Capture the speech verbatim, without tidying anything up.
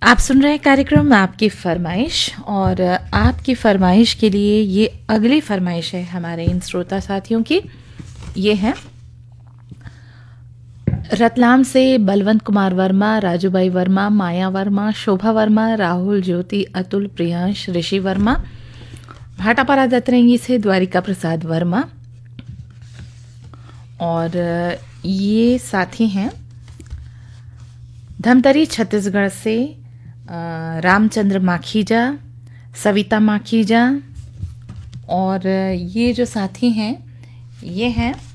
आप सुन रहे हैं कार्यक्रम आपकी फरमाइश, और आपकी फरमाइश के लिए ये अगली फरमाइश है हमारे इन श्रोता साथियों की। ये है रतलाम से बलवंत कुमार वर्मा, राजूबाई वर्मा, माया वर्मा, शोभा वर्मा, राहुल, ज्योति, अतुल, प्रियांश, ऋषि वर्मा। भाटापारा दतरंगी से द्वारिका प्रसाद वर्मा, और ये साथी हैं धमतरी छत्तीसगढ़ से रामचंद्र माखीजा, सविता माखीजा, और ये जो साथी हैं ये हैं